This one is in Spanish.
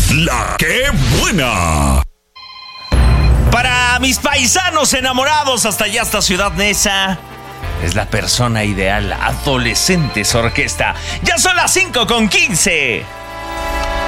La que buena. Para mis paisanos enamorados hasta allá, hasta Ciudad Neza, es la persona ideal, Adolescentes Orquesta. Ya son las 5:15.